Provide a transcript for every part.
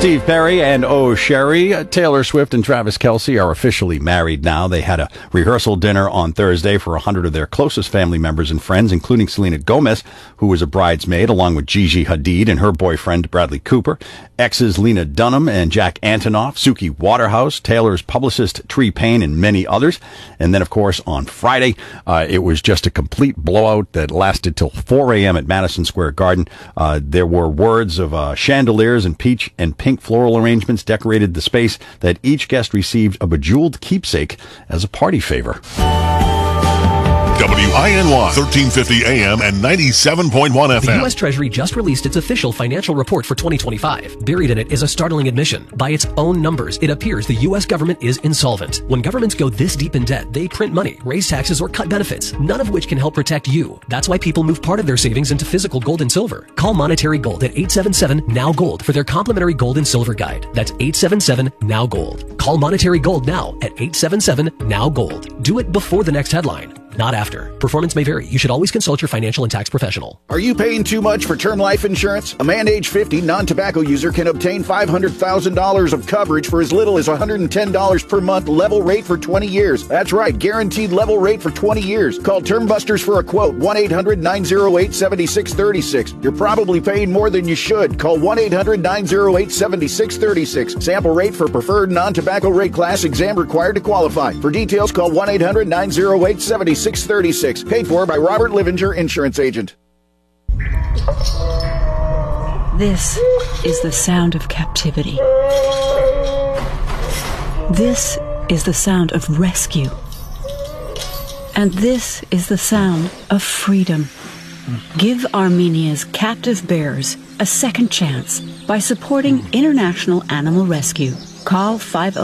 Steve Perry and Oh Sherry. Taylor Swift and Travis Kelce are officially married now. They had a rehearsal dinner on Thursday for 100 of their closest family members and friends, including Selena Gomez, who was a bridesmaid, along with Gigi Hadid and her boyfriend Bradley Cooper, exes Lena Dunham and Jack Antonoff, Suki Waterhouse, Taylor's publicist Tree Payne, and many others. And then, of course, on Friday, it was just a complete blowout that lasted till 4 a.m. at Madison Square Garden. There were words of chandeliers and peach and pink floral arrangements decorated the space that each guest received a bejeweled keepsake as a party favor. WINY 1350 AM and 97.1 FM. The U.S. Treasury just released its official financial report for 2025. Buried in it is a startling admission. By its own numbers, it appears the U.S. government is insolvent. When governments go this deep in debt, they print money, raise taxes, or cut benefits, none of which can help protect you. That's why people move part of their savings into physical gold and silver. Call Monetary Gold at 877-NOW-GOLD for their complimentary gold and silver guide. That's 877-NOW-GOLD. Call Monetary Gold now at 877-NOW-GOLD. Do it before the next headline, not after. Performance may vary. You should always consult your financial and tax professional. Are you paying too much for term life insurance? A man age 50 non-tobacco user can obtain $500,000 of coverage for as little as $110 per month, level rate for 20 years. That's right, guaranteed level rate for 20 years. Call Term Busters for a quote, 1-800-908-7636. You're probably paying more than you should. Call 1-800-908-7636. Sample rate for preferred non-tobacco rate class, exam required to qualify. For details, call 1-800-908-7636. Paid for by Robert Livinger, insurance agent. This is the sound of captivity. This is the sound of rescue. And this is the sound of freedom. Give Armenia's captive bears a second chance by supporting International Animal Rescue. Call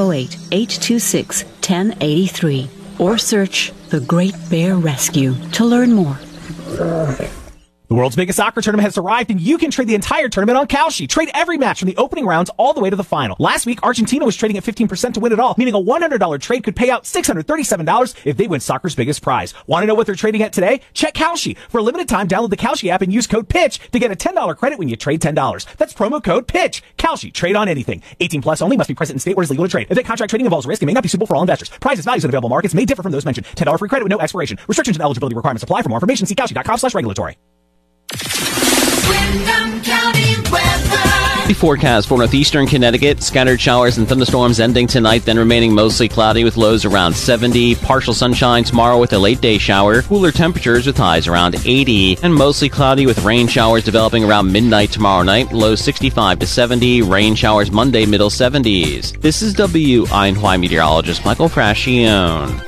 508-826-1083 or search The Great Bear Rescue to learn more. The world's biggest soccer tournament has arrived, and you can trade the entire tournament on Kalshi. Trade every match from the opening rounds all the way to the final. Last week, Argentina was trading at 15% to win it all, meaning a $100 trade could pay out $637 if they win soccer's biggest prize. Want to know what they're trading at today? Check Kalshi. For a limited time, download the Kalshi app and use code PITCH to get a $10 credit when you trade $10. That's promo code PITCH. Kalshi. Trade on anything. 18 plus only. Must be present in state where it's legal to trade. If contract trading involves risk and may not be suitable for all investors. Prices, values, and available markets may differ from those mentioned. $10 free credit with no expiration. Restrictions and eligibility requirements apply. For more information, see Kalshi.com/regulatory. Windham County weather. The forecast for northeastern Connecticut, scattered showers and thunderstorms ending tonight, then remaining mostly cloudy with lows around 70. Partial sunshine tomorrow with a late day shower. Cooler temperatures with highs around 80. And mostly cloudy with rain showers developing around midnight tomorrow night. Lows 65 to 70. Rain showers Monday, middle 70s. This is WINY meteorologist Michael Frascione.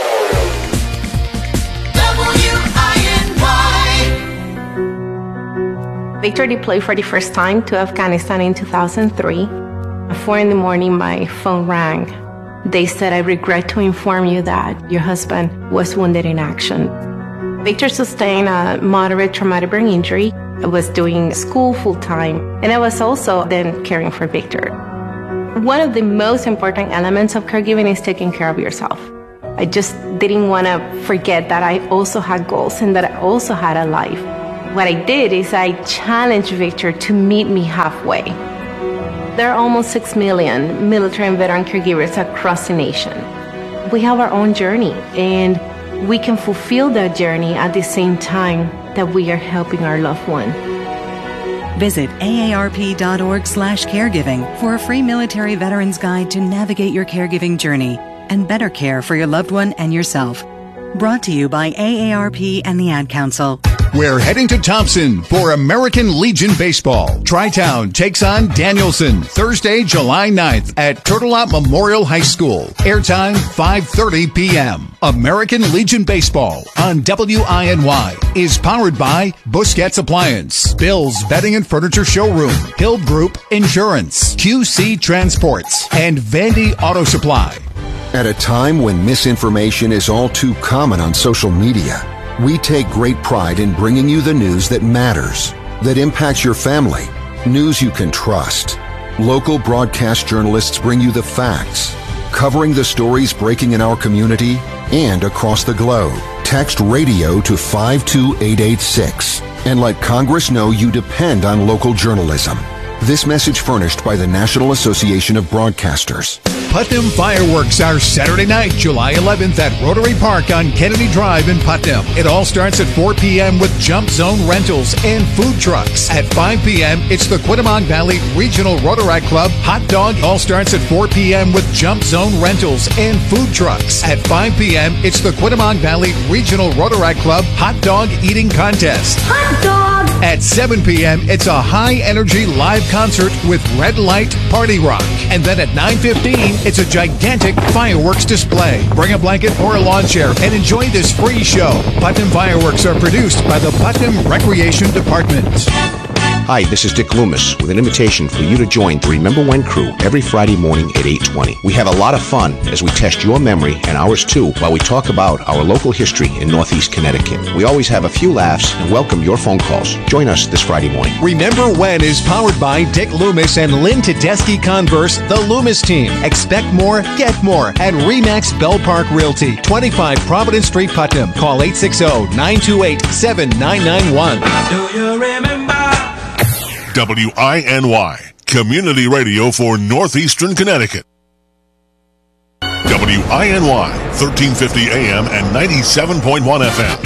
Victor deployed for the first time to Afghanistan in 2003. At 4 in the morning, my phone rang. They said, "I regret to inform you that your husband was wounded in action." Victor sustained a moderate traumatic brain injury. I was doing school full-time, and I was also then caring for Victor. One of the most important elements of caregiving is taking care of yourself. I just didn't want to forget that I also had goals and that I also had a life. What I did is I challenged Victor to meet me halfway. There are almost 6 million military and veteran caregivers across the nation. We have our own journey, and we can fulfill that journey at the same time that we are helping our loved one. Visit aarp.org/caregiving for a free military veterans guide to navigate your caregiving journey and better care for your loved one and yourself. Brought to you by AARP and the Ad Council. We're heading to Thompson for American Legion Baseball. Tri-Town takes on Danielson Thursday, July 9th at Turtelot Memorial High School. Airtime 5:30 p.m. American Legion Baseball on WINY is powered by Busquets Appliance, Bill's Bedding and Furniture Showroom, Hill Group Insurance, QC Transports, and Vandy Auto Supply. At a time when misinformation is all too common on social media, we take great pride in bringing you the news that matters, that impacts your family, news you can trust. Local broadcast journalists bring you the facts, covering the stories breaking in our community and across the globe. Text radio to 52886 and let Congress know you depend on local journalism. This message furnished by the National Association of Broadcasters. Putnam Fireworks are Saturday night, July 11th at Rotary Park on Kennedy Drive in Putnam. It all starts at 4 p.m. with Jump Zone rentals and food trucks. At 5 p.m., it's the Quittapahk Valley Regional Rotaract Club Hot Dog. All starts at 4 p.m. with Jump Zone rentals and food trucks. At 5 p.m., it's the Quittapahk Valley Regional Rotaract Club Hot Dog Eating Contest. Hot dog! At 7 p.m., it's a high-energy live concert with Red Light Party Rock. And then at 9:15, it's a gigantic fireworks display. Bring a blanket or a lawn chair and enjoy this free show. Putnam Fireworks are produced by the Putnam Recreation Department. Hi, this is Dick Loomis with an invitation for you to join the Remember When crew every Friday morning at 8:20. We have a lot of fun as we test your memory and ours too while we talk about our local history in Northeast Connecticut. We always have a few laughs and welcome your phone calls. Join us this Friday morning. Remember When is powered by Dick Loomis and Lynn Tedeschi Converse, the Loomis team. Expect more, get more at RE/MAX Bell Park Realty, 25 Providence Street, Putnam. Call 860-928-7991. Do you remember? WINY, Community Radio for Northeastern Connecticut. WINY, 1350 AM and 97.1 FM.